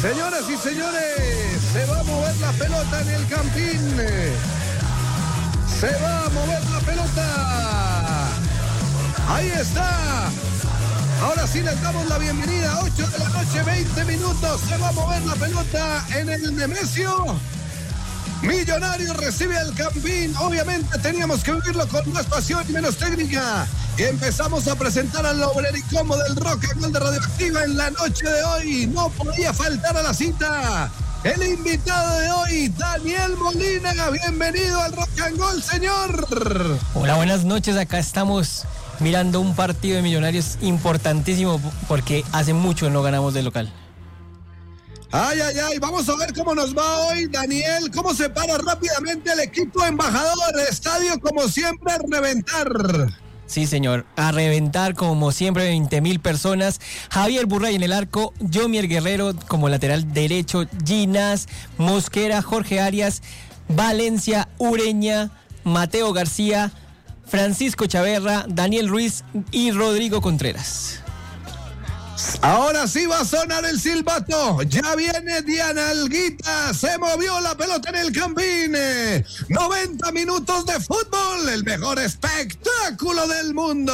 Señoras y señores, se va a mover la pelota en el Campín. Se va a mover la pelota. Ahí está. Ahora sí les damos la bienvenida. 8 de la noche, 20 minutos. Se va a mover la pelota en el Nemesio. Millonarios recibe al Campín. Obviamente teníamos que vivirlo con más pasión y menos técnica. Y empezamos a presentar al obrericomo del Rock and Roll de Radioactiva en la noche de hoy. No podía faltar a la cita. El invitado de hoy, Daniel Molina. Bienvenido al Rock and Roll, señor. Hola, buenas noches. Acá estamos mirando un partido de Millonarios importantísimo porque hace mucho no ganamos de local. Ay, ay, ay, vamos a ver cómo nos va hoy, Daniel, cómo se para rápidamente el equipo embajador, estadio como siempre a reventar. Sí, señor, a reventar como siempre, 20,000 personas. Javier Burray en el arco, Yomier Guerrero como lateral derecho, Ginás, Mosquera, Jorge Arias, Valencia, Ureña, Mateo García, Francisco Chaverra, Daniel Ruiz y Rodrigo Contreras. Ahora sí va a sonar el silbato. Ya viene Diana Alguita. Se movió la pelota en el Campín. 90 minutos de fútbol. El mejor espectáculo del mundo.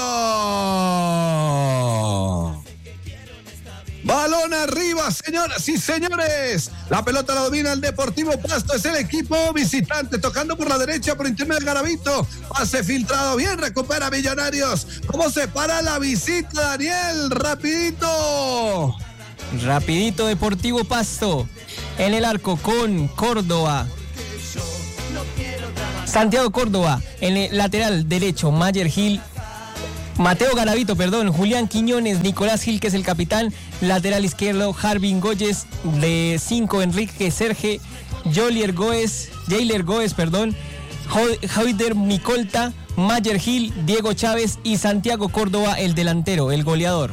Balón arriba, señoras y señores. La pelota la domina el Deportivo Pasto. Es el equipo visitante. Tocando por la derecha por intermedio de Garavito. Pase filtrado. Bien, recupera Millonarios. ¿Cómo se para la visita, Daniel? Rapidito. Rapidito Deportivo Pasto. En el arco con Córdoba. Santiago Córdoba. En el lateral derecho, Mayer Gil. Mateo Garavito, Julián Quiñones, Nicolás Gil, que es el capitán, lateral izquierdo, Jarvin Góyez, de 5, Enrique Serge, Jailer Góez, Javier Micolta, Mayer Gil, Diego Chávez y Santiago Córdoba, el delantero, el goleador.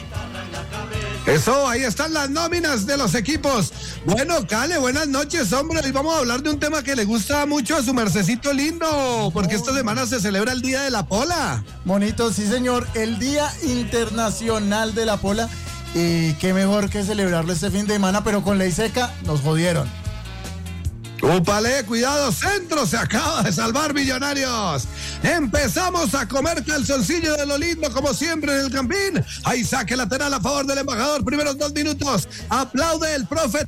Eso, ahí están las nóminas de los equipos. Bueno, Cale, buenas noches, hombre. Hoy vamos a hablar de un tema que le gusta mucho a su mercecito lindo, porque esta semana se celebra el Día de la Pola. Monito, sí señor, el Día Internacional de la Pola. Y qué mejor que celebrarlo este fin de semana, pero con ley seca nos jodieron. ¡Úpale! ¡Cuidado! ¡Centro! Se acaba de salvar Millonarios. Empezamos a comer calzoncillo de lo lindo, como siempre en el Campín. Ahí saque lateral a favor del embajador. Primeros 2 minutos. Aplaude el profe.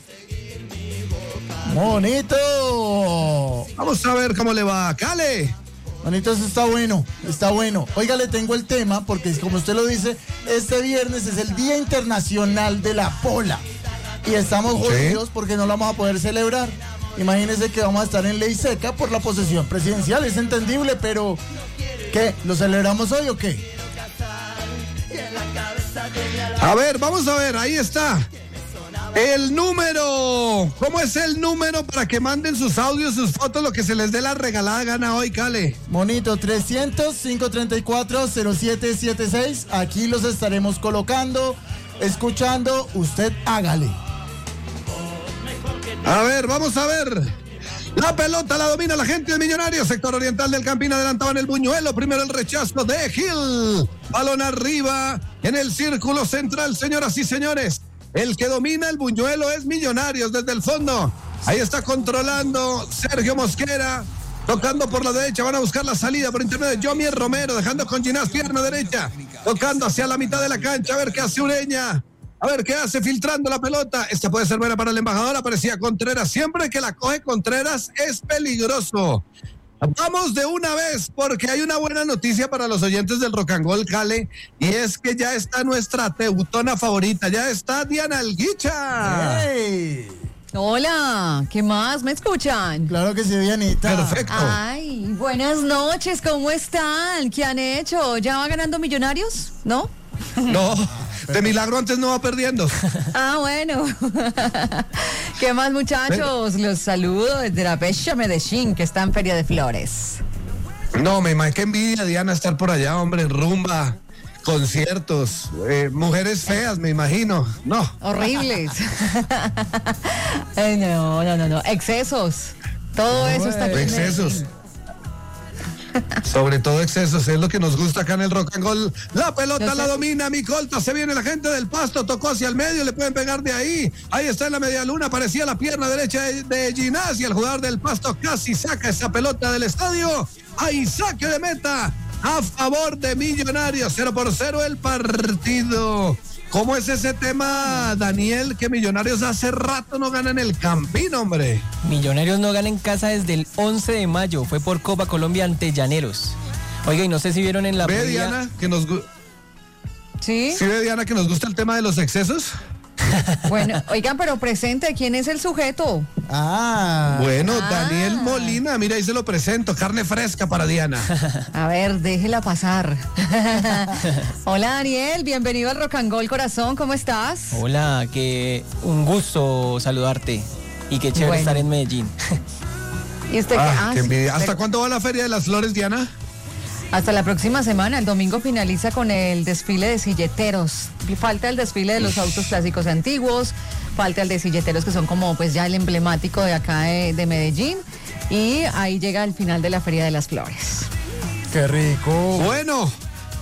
¡Monito! Vamos a ver cómo le va. ¡Cale! Monito, eso está bueno, está bueno. Oiga, le tengo el tema, porque como usted lo dice, este viernes es el Día Internacional de la Pola. Y estamos jodidos porque no lo vamos a poder celebrar. Imagínense que vamos a estar en ley seca por la posesión presidencial, es entendible, pero ¿qué? ¿Lo celebramos hoy o qué? A ver, vamos a ver, ahí está. El número, ¿cómo es el número para que manden sus audios, sus fotos, lo que se les dé la regalada gana hoy, Cale? Monito, 300-534-0776, aquí los estaremos colocando, escuchando, usted hágale. A ver, vamos a ver. La pelota la domina la gente de Millonarios. Sector oriental del Campín adelantado en el Buñuelo. Primero el rechazo de Gil. Balón arriba en el círculo central, señoras y señores. El que domina el Buñuelo es Millonarios desde el fondo. Ahí está controlando Sergio Mosquera. Tocando por la derecha, van a buscar la salida por intermedio de Yomier Romero, dejando con Ginás pierna derecha. Tocando hacia la mitad de la cancha, a ver qué hace Ureña. A ver qué hace filtrando la pelota. Esta puede ser buena para el embajador. Aparecía Contreras. Siempre que la coge Contreras es peligroso. Vamos de una vez porque hay una buena noticia para los oyentes del Rock and Roll, Cale. Y es que ya está nuestra teutona favorita. Ya está Diana Alguicha. ¡Hey! Hola, ¿qué más? ¿Me escuchan? Claro que sí, Dianita. Perfecto. Ay, buenas noches, ¿cómo están? ¿Qué han hecho? ¿Ya va ganando Millonarios? ¿No? No, de milagro antes no va perdiendo. Ah, bueno. ¿Qué más, muchachos? Los saludo desde la bella Medellín, que está en Feria de Flores. No, me imagino que envidia, Diana, estar por allá, hombre, rumba, conciertos, mujeres feas, me imagino. No. Horribles. No. Excesos. Todo eso está aquí en Excesos. Medellín. Sobre todo excesos, es lo que nos gusta acá en el Rock and Roll. La pelota la domina Micolta, se viene la gente del Pasto, tocó hacia el medio, le pueden pegar de ahí. Ahí está en la media luna, parecía la pierna derecha de Ginás y el jugador del Pasto casi saca esa pelota del estadio. Hay saque de meta a favor de Millonarios, 0-0 el partido. ¿Cómo es ese tema, Daniel, que Millonarios hace rato no gana en el Campín, hombre? Millonarios no gana en casa desde el 11 de mayo, fue por Copa Colombia ante Llaneros. Oiga, y no sé si vieron en la ¿Ve, previa... Diana, que nos... ¿Sí? ¿Sí ve, Diana, que nos gusta el tema de los excesos? Bueno, oigan, pero presente, ¿quién es el sujeto? Bueno, Daniel Molina, mira, ahí se lo presento, carne fresca para Diana. A ver, déjela pasar. Hola, Daniel, bienvenido al Rock and Roll, corazón, ¿cómo estás? Hola, que un gusto saludarte y qué chévere estar en Medellín. ¿Y usted qué envidia. ¿Hasta pero... cuándo va la Feria de las Flores, Diana? Hasta la próxima semana, el domingo finaliza con el desfile de silleteros. Falta el desfile de los autos clásicos antiguos, falta el de silleteros que son como pues ya el emblemático de acá de Medellín y ahí llega el final de la Feria de las Flores. ¡Qué rico! Bueno,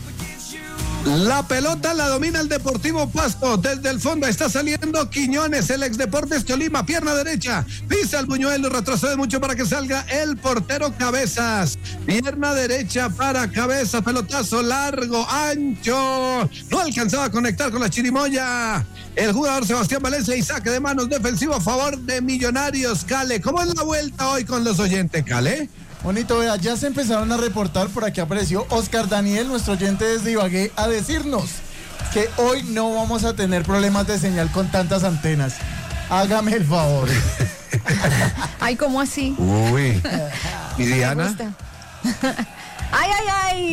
la pelota la domina el Deportivo Pasto. Desde el fondo está saliendo Quiñones, el ex Deportes Tolima, pierna derecha. Pisa el buñuelo, retrocede mucho para que salga el portero Cabezas. Pierna derecha para Cabezas, pelotazo largo, ancho. No alcanzaba a conectar con la chirimoya. El jugador Sebastián Valencia y saque de manos defensivo a favor de Millonarios. Cale, ¿cómo es la vuelta hoy con los oyentes, Cale? Bonito, vea, ya se empezaron a reportar, por aquí apareció Oscar Daniel, nuestro oyente desde Ibagué, a decirnos que hoy no vamos a tener problemas de señal con tantas antenas. Hágame el favor. Ay, ¿cómo así? Uy. ¿Y Me Diana? gusta. ¡Ay, ay,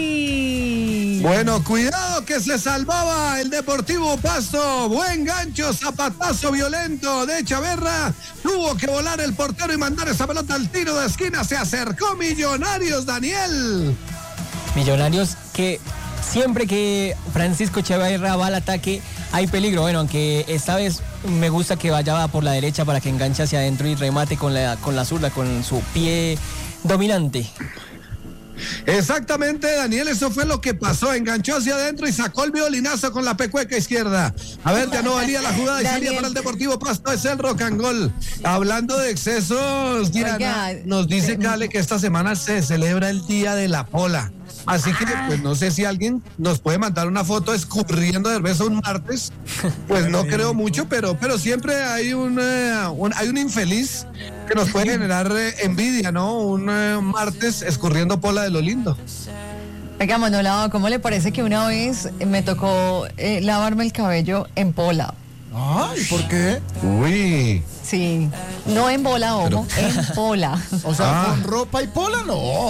ay! Bueno, cuidado que se salvaba el Deportivo Pasto. Buen gancho, zapatazo violento de Chaverra. Tuvo que volar el portero y mandar esa pelota al tiro de esquina. Se acercó Millonarios, Daniel. Millonarios que siempre que Francisco Chaverra va al ataque hay peligro. Bueno, aunque esta vez me gusta que vaya por la derecha para que enganche hacia adentro y remate con la zurda, con su pie dominante. Exactamente, Daniel, eso fue lo que pasó. Enganchó hacia adentro y sacó el violinazo con la pecueca izquierda. A ver, ya no valía la jugada y salía para el Deportivo Pasto. Es el Rock and Roll. Hablando de excesos, Diana, Oiga, nos dice Cale que esta semana se celebra el Día de la Pola. Así que, pues no sé si alguien nos puede mandar una foto escurriendo de cerveza un martes. Pues no creo mucho, pero siempre hay hay un infeliz que nos puede generar envidia, ¿no? Un martes escurriendo pola de lo lindo. Oiga, Manolao, ¿cómo le parece que una vez me tocó lavarme el cabello en pola? Ay, ¿por qué? Uy. Sí, no en bola, ojo, en pola. O sea, ¿con ropa y pola? No.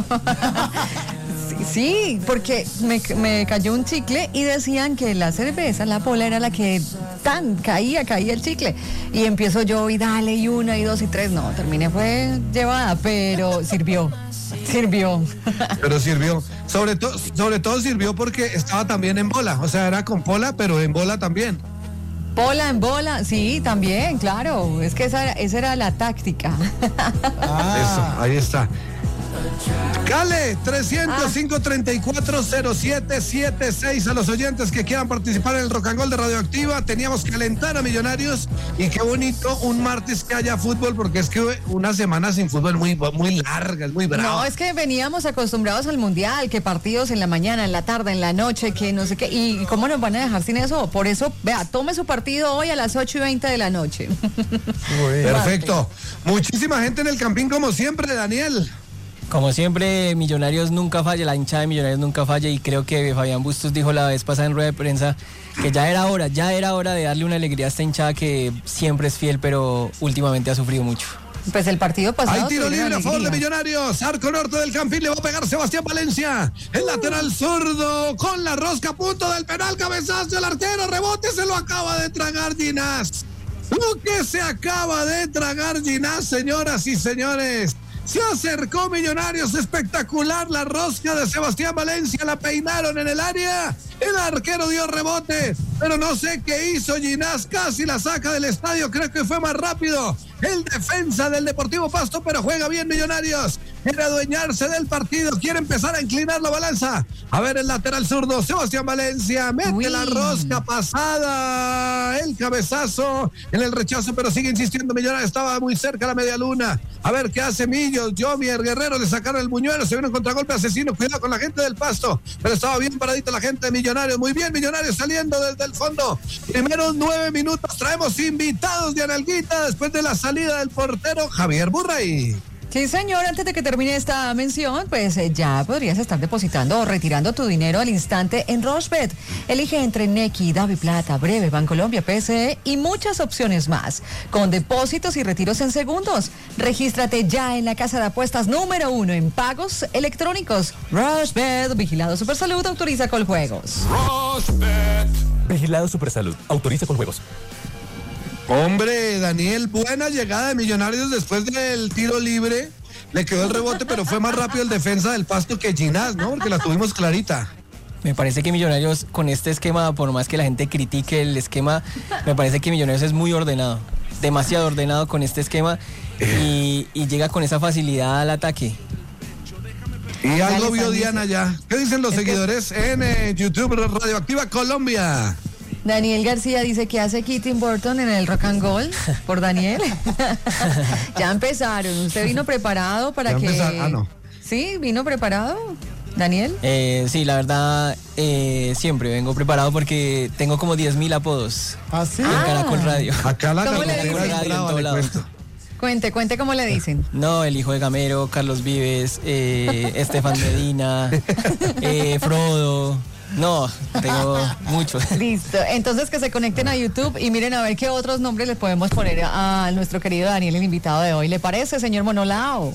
Sí, porque me cayó un chicle y decían que la cerveza, la pola era la que caía el chicle. Y empiezo yo y dale, y una, y dos, y tres. No, terminé, fue llevada, pero sirvió. Pero sirvió. Sobre todo sirvió porque estaba también en bola. O sea, era con pola, pero en bola también. Pola en bola, sí, también, claro. Es que esa era la táctica. Eso, ahí está. Cale, 305-340776 a los oyentes que quieran participar en el Rock and Roll de Radioactiva. Teníamos que alentar a Millonarios y qué bonito un martes que haya fútbol, porque es que una semana sin fútbol muy larga, es muy brava. No, es que veníamos acostumbrados al Mundial, que partidos en la mañana, en la tarde, en la noche, que no sé qué. ¿Y cómo nos van a dejar sin eso? Por eso, vea, tome su partido hoy a las 8:20 de la noche. Perfecto. Muchísima gente en el Campín como siempre, Daniel. Como siempre, Millonarios nunca falla, la hinchada de Millonarios nunca falla, y creo que Fabián Bustos dijo la vez pasada en rueda de prensa que ya era hora de darle una alegría a esta hinchada que siempre es fiel, pero últimamente ha sufrido mucho. Pues el partido pasado. Hay tiro libre a favor de Millonarios. Arco norte del Campín, le va a pegar Sebastián Valencia. El lateral zurdo con la rosca a punto del penal. Cabezazo, el arquero, rebote, se lo acaba de tragar Ginás. Lo que se acaba de tragar Ginás, señoras y señores. Se acercó Millonarios, espectacular la rosca de Sebastián Valencia, la peinaron en el área, el arquero dio rebote, pero no sé qué hizo Ginás, casi la saca del estadio, creo que fue más rápido el defensa del Deportivo Pasto, pero juega bien Millonarios, quiere adueñarse del partido, quiere empezar a inclinar la balanza. A ver el lateral zurdo, Sebastián Valencia, mete la rosca pasada, el cabezazo en el rechazo, pero sigue insistiendo Millonarios, estaba muy cerca la media luna. A ver qué hace Millos, Jomier Guerrero, le sacaron el buñuelo, se viene un contragolpe asesino, cuidado con la gente del Pasto, pero estaba bien paradita la gente de Millonarios, muy bien Millonarios saliendo desde el fondo. Primeros 9 minutos, traemos invitados de Analguita después de la salida del portero Javier Burray. Sí, señor, antes de que termine esta mención, pues ya podrías estar depositando o retirando tu dinero al instante en Rochebet. Elige entre Nequi, DaviPlata, Breve, Bancolombia, PSE y muchas opciones más. Con depósitos y retiros en segundos. Regístrate ya en la casa de apuestas número 1 en pagos electrónicos. Rochebet, Vigilado Supersalud, autoriza con juegos. Rochebet. Vigilado Supersalud, autoriza con juegos. Hombre, Daniel, buena llegada de Millonarios después del tiro libre. Le quedó el rebote, pero fue más rápido el defensa del Pasto que Ginás, ¿no? Porque la tuvimos clarita. Me parece que Millonarios con este esquema, por más que la gente critique el esquema, me parece que Millonarios es muy ordenado, demasiado ordenado con este esquema y llega con esa facilidad al ataque. Y algo vio Diana ya. ¿Qué dicen los seguidores en YouTube Radioactiva Colombia? Daniel García dice que hace aquí Tim Burton en el Rock and Roll por Daniel. Ya empezaron. ¿Usted vino preparado para ya que...? No. ¿Sí? ¿Vino preparado, Daniel? Sí, la verdad, siempre vengo preparado porque tengo como 10.000 apodos. ¿Ah, sí? En Caracol Radio. Acá la ¿Cómo le carretera dicen? es brava, le cuento. Cuente cómo le dicen. No, el hijo de Gamero, Carlos Vives, Estefan Medina, Frodo. No, tengo muchos. Listo. Entonces que se conecten a YouTube y miren a ver qué otros nombres le podemos poner a nuestro querido Daniel, el invitado de hoy. ¿Le parece, señor Monolao?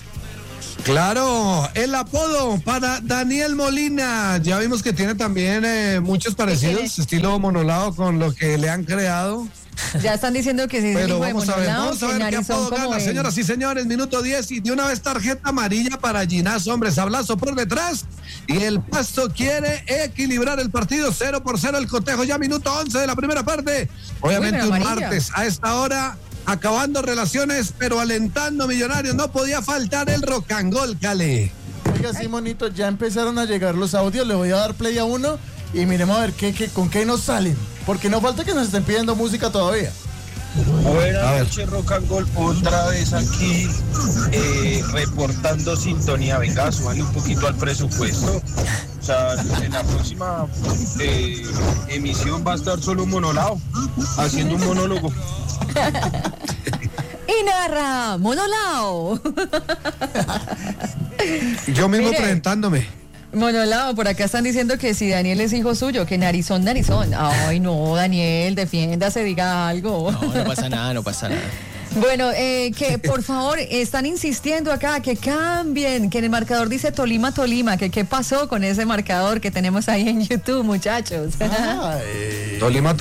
Claro, el apodo para Daniel Molina. Ya vimos que tiene también muchos parecidos, estilo Monolao con lo que le han creado. Ya están diciendo que sí. Pero vamos a ver qué apodo gana, señoras y señores. Minuto 10 y de una vez tarjeta amarilla para Ginás, hombre, sablazo por detrás. Y el Pasto quiere equilibrar el partido, 0-0 el cotejo, ya minuto 11 de la primera parte. Obviamente un martes a esta hora, acabando relaciones, pero alentando Millonarios. No podía faltar el rock and roll, Cale. Oiga, sí, monito, ya empezaron a llegar los audios, le voy a dar play a uno y miremos a ver con qué nos salen, porque no falta que nos estén pidiendo música todavía. Buenas noches, Rock and Roll, otra vez aquí reportando sintonía. Venga, súbale un poquito al presupuesto. O sea, en la próxima emisión va a estar solo un monolao, haciendo un monólogo. Y narra Monolao. Yo mismo Mire. Presentándome. Monolao, por acá están diciendo que si Daniel es hijo suyo, que narizón. Ay, no, Daniel, defiéndase, diga algo. No pasa nada, no pasa nada. Bueno, que por favor, están insistiendo acá que cambien, que en el marcador dice Tolima, que qué pasó con ese marcador que tenemos ahí en YouTube, muchachos. Tolima.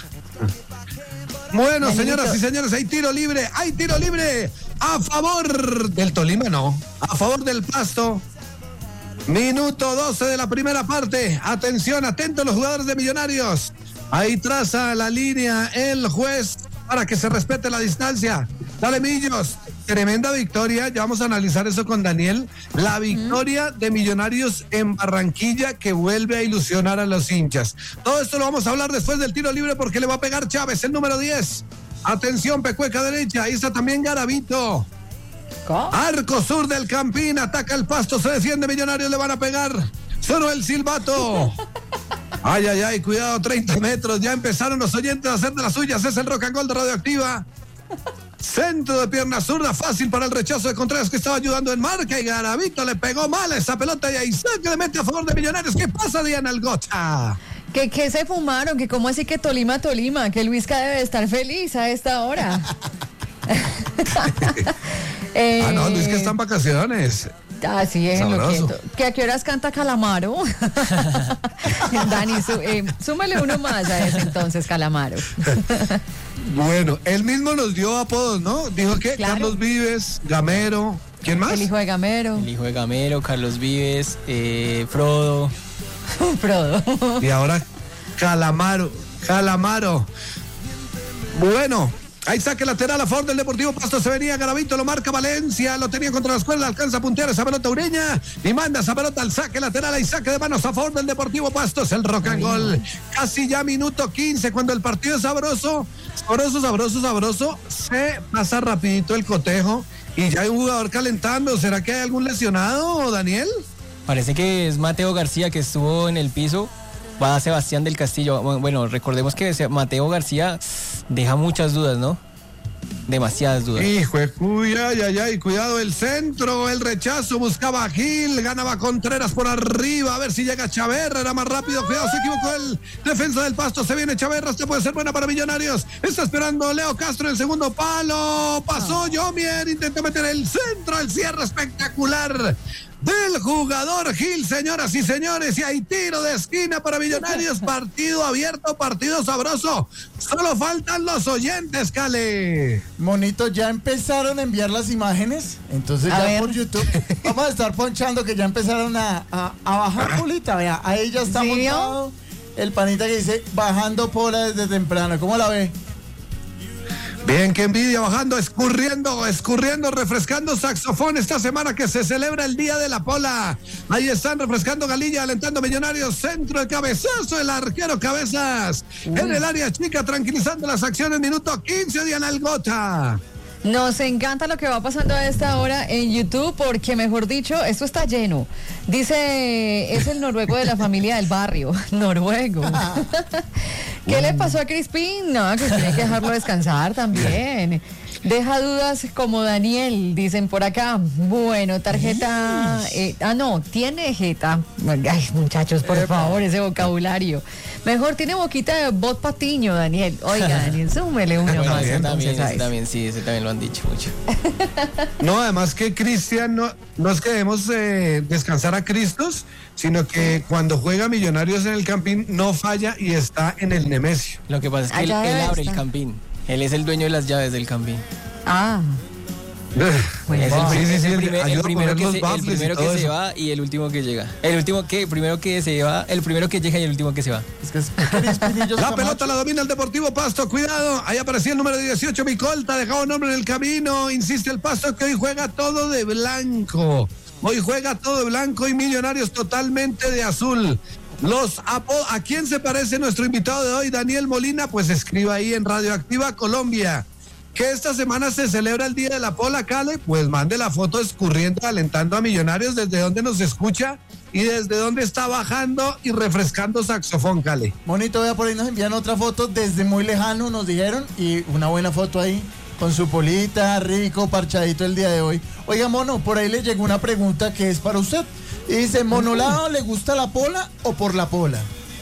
Bueno, Danielito. señoras y señores, hay tiro libre a favor del Tolima, no, a favor del Pasto. Minuto 12 de la primera parte. Atención, atentos los jugadores de Millonarios. Ahí traza la línea el juez para que se respete la distancia. Dale, Millos. Tremenda victoria. Ya vamos a analizar eso con Daniel. La victoria de Millonarios en Barranquilla que vuelve a ilusionar a los hinchas. Todo esto lo vamos a hablar después del tiro libre porque le va a pegar Chávez, el número 10. Atención, pecueca derecha. Ahí está también Garavito. Arco sur del Campín, ataca el Pasto, se defiende Millonarios, le van a pegar. Sonó el silbato. Ay, cuidado, 30 metros. Ya empezaron los oyentes a hacer de las suyas. Es el rock and roll de Radioactiva. Centro de pierna zurda, fácil para el rechazo de Contreras que estaba ayudando en marca. Y Garavito le pegó mal a esa pelota y ahí saque le mete a favor de Millonarios. ¿Qué pasa, Diana Algocha? Que se fumaron, que cómo así que Tolima, que Luisca debe estar feliz a esta hora. No, Luis, que está en vacaciones. Así es, lo Sabroso. quieto. ¿Que a qué horas canta Calamaro? Dani, súmale uno más a ese entonces, Calamaro. Bueno, él mismo nos dio apodos, ¿no? Dijo que Claro. Carlos Vives, Gamero, ¿quién más? El hijo de Gamero. El hijo de Gamero, Carlos Vives, Frodo. Frodo. Y ahora Calamaro. Calamaro. Bueno, ahí saque lateral a favor del Deportivo Pasto. Se venía Garavito, lo marca Valencia, lo tenía contra la escuela, alcanza a puntear esa pelota Ureña y manda esa pelota al saque lateral. Ahí saque de manos a favor del Deportivo Pasto. Es el rock and roll. Casi ya minuto 15, cuando el partido es sabroso, se pasa rapidito el cotejo y ya hay un jugador calentando. ¿Será que hay algún lesionado, Daniel? Parece que es Mateo García, que estuvo en el piso. Va Sebastián del Castillo. Bueno, recordemos que Mateo García deja muchas dudas, ¿no? Demasiadas dudas. Hijo de cuidado el centro, el rechazo, buscaba a Gil, ganaba Contreras por arriba, a ver si llega Chaverra, era más rápido, cuidado, se equivocó el defensa del Pasto, se viene Chaverra, este puede ser buena para Millonarios, está esperando Leo Castro en el segundo palo, pasó Yomier, intentó meter el centro, el cierre espectacular del jugador Gil, señoras y señores, y hay tiro de esquina para Millonarios, partido abierto, partido sabroso, solo faltan los oyentes, Cale. Monito, ya empezaron a enviar las imágenes, entonces ya por YouTube vamos a estar ponchando que ya empezaron a bajar Polita, vea, ahí ya está montado el panita que dice bajando Pola desde temprano, ¿cómo la ve? Bien, qué envidia, bajando, escurriendo, refrescando saxofón esta semana que se celebra el Día de la Pola. Ahí están refrescando Galilla, alentando Millonarios, centro de cabezazo, el arquero Cabezas. En el área chica, tranquilizando las acciones, minuto 15, Diana Algota. Nos encanta lo que va pasando a esta hora en YouTube porque, mejor dicho, esto está lleno. Dice, es el noruego de la familia del barrio. Noruego. ¿Qué le pasó a Crispín? No, que tiene que dejarlo descansar también. Deja dudas como Daniel, dicen por acá. Bueno, tarjeta... no, tiene jeta. Ay, muchachos, por favor, ese vocabulario. Mejor tiene boquita de bot patiño, Daniel. Oiga, Daniel, súmele uno más. Ese también lo han dicho mucho. No, además que Cristian, no es que debemos descansar a Cristos, sino que cuando juega Millonarios en el Campín no falla y está en el Nemesio. Lo que pasa es que él abre el Campín. Él es el dueño de las llaves del Campín. Ah. Bueno, es el primero que se va y el último que llega. El primero que se va, el primero que llega y el último que se va. La pelota la domina el Deportivo Pasto, cuidado, ahí aparecía el número 18, Micolta, dejaba un hombre en el camino, insiste el Pasto que hoy juega todo de blanco. Hoy juega todo de blanco y Millonarios totalmente de azul. ¿A quién se parece nuestro invitado de hoy, Daniel Molina? Pues escriba ahí en Radioactiva Colombia. Que esta semana se celebra el Día de la Pola, Cale, pues mande la foto escurriendo, alentando a Millonarios desde donde nos escucha y desde donde está bajando y refrescando saxofón, Cale. Monito, vea, por ahí nos envían otra foto desde muy lejano, nos dijeron, y una buena foto ahí con su polita, rico, parchadito el día de hoy. Oiga, Mono, por ahí le llegó una pregunta que es para usted. Y dice, ¿Monolado le gusta la pola o por la pola?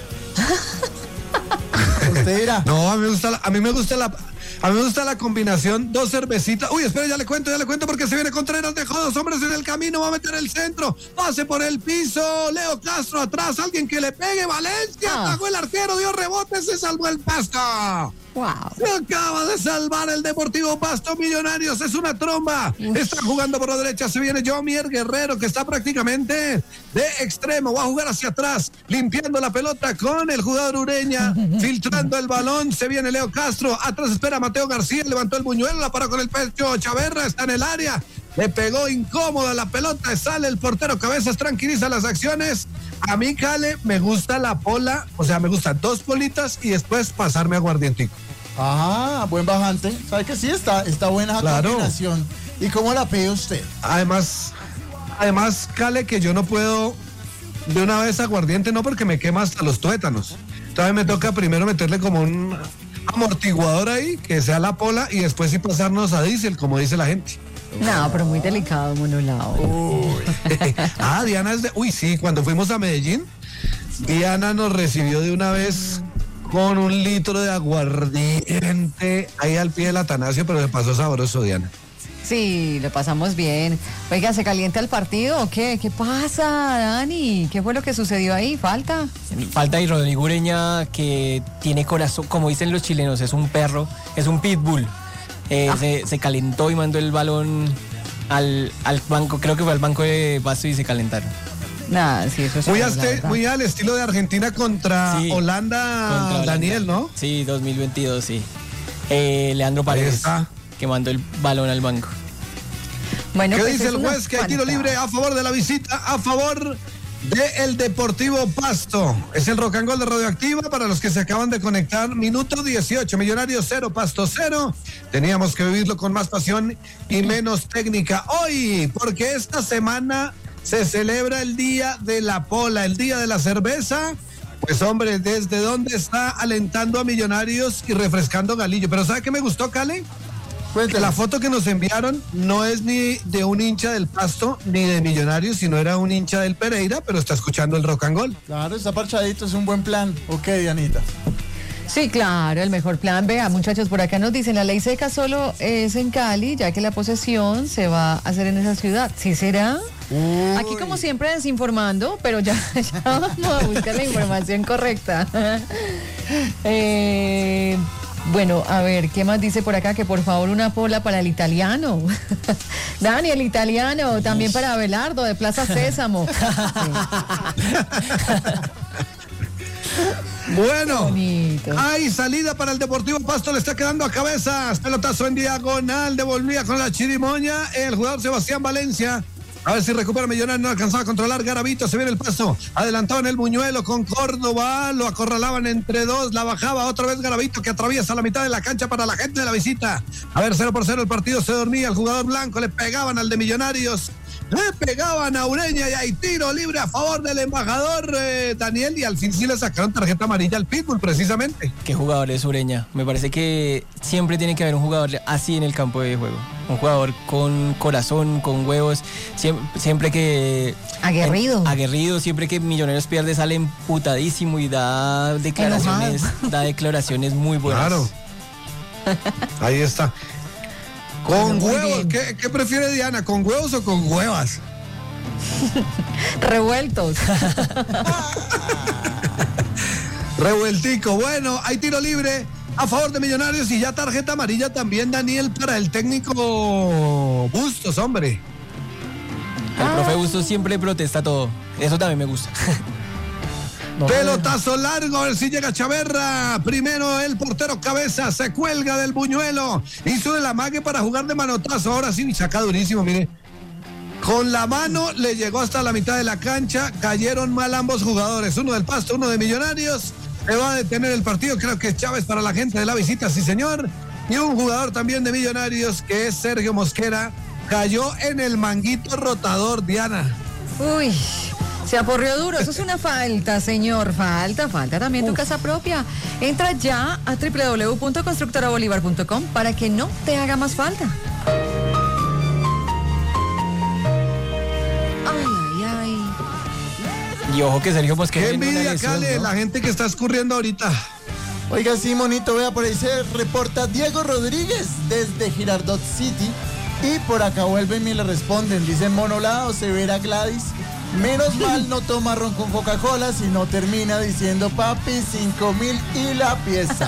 Usted dirá. No, a mí me gusta la combinación, dos cervecitas. Uy, espera, ya le cuento porque se viene Contreras, dejó dos hombres en el camino, va a meter el centro, pase por el piso, Leo Castro atrás, alguien que le pegue, Valencia, atajó el arquero, dio rebote, se salvó el Pasto. Wow. Se acaba de salvar el Deportivo Pasto. Millonarios, es una tromba. Está jugando por la derecha, se viene Yomier Guerrero, que está prácticamente de extremo, va a jugar hacia atrás, limpiando la pelota con el jugador Ureña, filtrando el balón, se viene Leo Castro, atrás espera Mateo García, levantó el buñuelo, la paró con el pecho, Chaverra está en el área, le pegó incómoda la pelota, sale el portero Cabezas, tranquiliza las acciones. A mí, Cale, me gusta la pola, o sea, me gustan dos politas y después pasarme aguardientico. Ah, buen bajante. ¿Sabe que sí? Está buena esa combinación. ¿Y cómo la pide usted? Además, Cale, que yo no puedo de una vez aguardiente, no, porque me quema hasta los tuétanos. Entonces me toca primero meterle como un amortiguador ahí, que sea la pola, y después sí pasarnos a diésel, como dice la gente. No, pero muy delicado, Monolao. Diana es de... Uy, sí, cuando fuimos a Medellín, Diana nos recibió de una vez con 1 litro de aguardiente ahí al pie del Atanasio, pero se pasó sabroso, Diana. Sí, lo pasamos bien. Oiga, ¿se calienta el partido o qué? ¿Qué pasa, Dani? ¿Qué fue lo que sucedió ahí? ¿Falta? Falta y Rodrigo Ureña, que tiene corazón, como dicen los chilenos, es un perro, es un pitbull. Se calentó y mandó el balón al banco, creo que fue al banco de Pasto y se calentaron. Nada, sí, eso es Muy, la verdad. muy al estilo de Argentina contra Sí, Holanda, contra Holanda. Daniel, ¿no? Sí, 2022, sí. Leandro Paredes, está. que mandó el balón al banco. Bueno, ¿Qué pues dice es el una juez? Que hay tiro falta. libre a favor de la visita, a favor del Deportivo Pasto. Es el Rock and Roll de Radioactiva para los que se acaban de conectar. Minuto 18, Millonarios 0, Pasto 0. Teníamos que vivirlo con más pasión y menos técnica. Hoy, porque esta semana se celebra el Día de la Pola, el Día de la Cerveza. Pues hombre, ¿desde dónde está alentando a Millonarios y refrescando Galillo? Pero ¿sabe qué me gustó, Cale? Que la foto que nos enviaron no es ni de un hincha del Pasto ni de Millonarios, sino era un hincha del Pereira, pero está escuchando el Rock and Roll. Claro, está parchadito, es un buen plan. Ok, Dianita. Sí, claro, el mejor plan. Vea, muchachos, por acá nos dicen, la ley seca solo es en Cali, ya que la posesión se va a hacer en esa ciudad. ¿Sí será? Aquí, como siempre, desinformando, pero ya vamos a buscar la información correcta. Bueno, a ver, ¿qué más dice por acá? Que por favor una pola para el italiano. Dani, el italiano, también para Abelardo de Plaza Sésamo. Bueno, bonito. hay salida para el Deportivo Pasto, le está quedando a cabezas. Pelotazo en diagonal, devolvía con la chirimoña el jugador Sebastián Valencia. A ver si recupera Millonarios, no alcanzaba a controlar Garavito, se viene el paso, adelantado en el Buñuelo con Córdoba, lo acorralaban entre dos, la bajaba otra vez Garavito que atraviesa la mitad de la cancha para la gente de la visita. A ver, 0-0 el partido, se dormía el jugador blanco, le pegaban al de Millonarios, le pegaban a Ureña y hay tiro libre a favor del embajador Daniel, y al fin sí le sacaron tarjeta amarilla al Pitbull precisamente. ¿Qué jugador es Ureña? Me parece que siempre tiene que haber un jugador así en el campo de juego. Un jugador con corazón, con huevos, siempre que... Aguerrido. Aguerrido, siempre que Millonarios pierde sale emputadísimo y da declaraciones muy buenas. Claro. Ahí está. Con Muy huevos, bien. ¿qué prefiere Diana? ¿Con huevos o con huevas? Revueltos. Revueltico. Bueno, hay tiro libre a favor de Millonarios y ya tarjeta amarilla también, Daniel, para el técnico Bustos, hombre. El profe Bustos siempre protesta todo. Eso también me gusta. Pelotazo largo, a ver si llega Chaverra. Primero el portero Cabeza, se cuelga del Buñuelo. Hizo el amague para jugar de manotazo. Ahora sí, saca durísimo, mire. Con la mano le llegó hasta la mitad de la cancha. Cayeron mal ambos jugadores. Uno del Pasto, uno de Millonarios. Se va a detener el partido. Creo que es Chávez para la gente de la visita, sí señor. Y un jugador también de Millonarios, que es Sergio Mosquera. Cayó en el manguito rotador, Diana. Uy, se aporrió duro. Eso es una falta, señor. Falta también tu casa propia. Entra ya a www.constructorabolivar.com para que no te haga más falta. Ay. Y ojo que Sergio Mosquera Qué tiene una envidia, lesión, Cale, ¿no? la gente que está escurriendo ahorita. Oiga, sí, monito, vea, por ahí se reporta Diego Rodríguez desde Girardot City. Y por acá vuelven y le responden. Dicen Monolado, Severa Gladys. Menos mal no toma ron con Coca-Cola, sino termina diciendo papi, 5,000 y la pieza.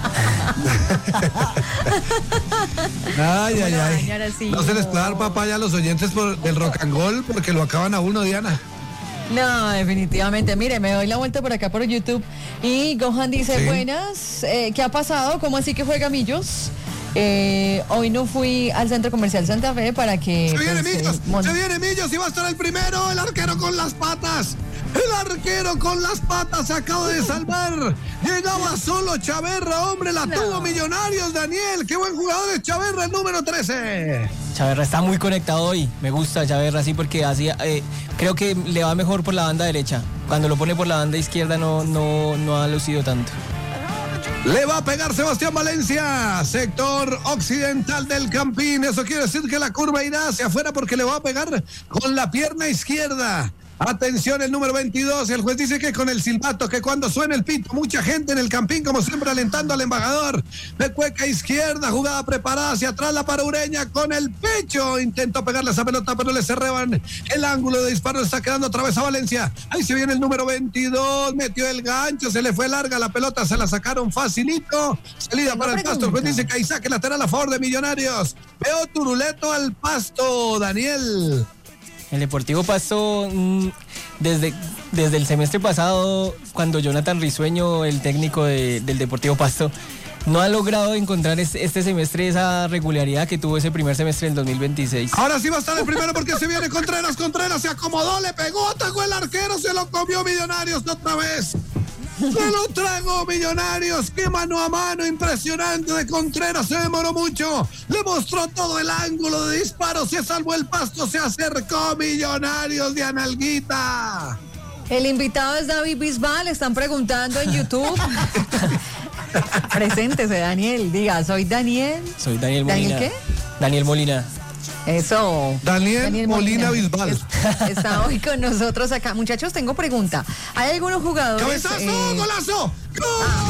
Ay, ay, ¿Cómo la ay. bañar así? No se les puede dar papaya a los oyentes del rock and roll porque lo acaban a uno, Diana. No, definitivamente. Mire, me doy la vuelta por acá por YouTube y Gohan dice, Sí. buenas, ¿qué ha pasado? ¿Cómo así que juega Millos? Hoy no fui al Centro Comercial Santa Fe para que... Se viene pues, Millos, se viene Millos y va a estar el primero, el arquero con las patas. El arquero con las patas se acaba de salvar. Llegaba solo Chaverra, hombre, la tuvo Millonarios, Daniel. Qué buen jugador es Chaverra, el número 13. Chaverra está muy conectado hoy. Me gusta Chaverra así porque así creo que le va mejor por la banda derecha. Cuando lo pone por la banda izquierda no ha lucido tanto. Le va a pegar Sebastián Valencia, sector occidental del Campín. Eso quiere decir que la curva irá hacia afuera porque le va a pegar con la pierna izquierda. Atención, el número 22. El juez dice que con el silbato, que cuando suene el pito, mucha gente en el Campín, como siempre, alentando al embajador. De cueca izquierda, jugada preparada hacia atrás, la para Ureña con el pecho. Intentó pegarle esa pelota, pero le cerraban el ángulo de disparo. Está quedando otra vez a Valencia. Ahí se viene el número 22. Metió el gancho, se le fue larga la pelota, se la sacaron facilito. Salida para el Pasto. El juez dice que hay saque lateral a favor de Millonarios. Veo turuleto al Pasto, Daniel. El Deportivo Pasto, desde el semestre pasado, cuando Jonathan Risueño, el técnico del Deportivo Pasto, no ha logrado encontrar este semestre esa regularidad que tuvo ese primer semestre del 2026. Ahora sí va a estar el primero porque se viene Contreras se acomodó, le pegó, atacó el arquero, se lo comió Millonarios otra vez. Se lo tragó Millonarios, qué mano a mano impresionante de Contreras, se demoró mucho, le mostró todo el ángulo de disparo, se salvó el Pasto, se acercó Millonarios de Analguita. El invitado es David Bisbal, están preguntando en YouTube. Preséntese, Daniel, diga, soy Daniel. Soy Daniel Molina. ¿Daniel qué? Daniel Molina. Eso. Daniel Molina Bisbal. Está hoy con nosotros acá. Muchachos, tengo pregunta. ¿Hay algunos jugadores? ¡Cabezazo! ¡Golazo! ¡Gol!